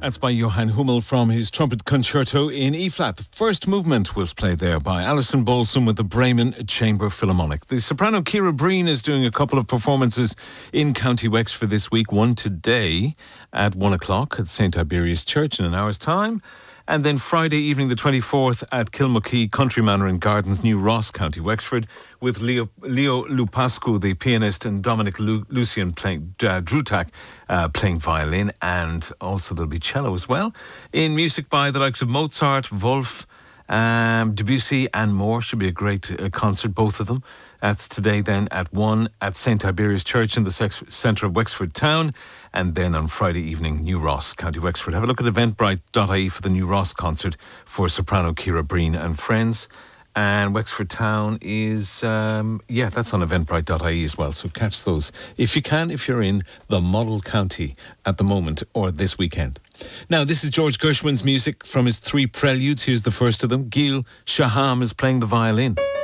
That's by Johann Hummel from his trumpet concerto in E-flat. The first movement was played there by Alison Bolson with the Bremen Chamber Philharmonic. The soprano Ciara Breen is doing a couple of performances in County Wexford this week. One today at 1 o'clock at St. Tiberius Church in an hour's time. And then Friday evening, the 24th, at Kilmuckee Country Manor and Gardens, New Ross, County Wexford, with Leo Lupascu, the pianist, and Dominic Lucian playing Drutak, playing violin, and also there'll be cello as well. In music by the likes of Mozart, Wolf, Debussy, and more. Should be a great concert, both of them. That's today then at 1 at St. Tiberius Church in the centre of Wexford town. And then on Friday evening, New Ross, County Wexford. Have a look at eventbrite.ie for the New Ross concert for soprano Ciara Breen and friends. And Wexford Town is, that's on eventbrite.ie as well. So catch those if you can, if you're in the model county at the moment or this weekend. Now, this is George Gershwin's music from his 3 preludes. Here's the first of them. Gil Shaham is playing the violin.